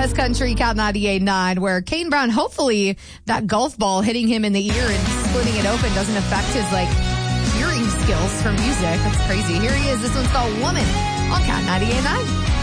West Country, Cal 98.9, where Kane Brown, hopefully that golf ball hitting him in the ear and splitting it open doesn't affect his, hearing skills for music. That's crazy. Here he is. This one's called Woman on Cal 98.9.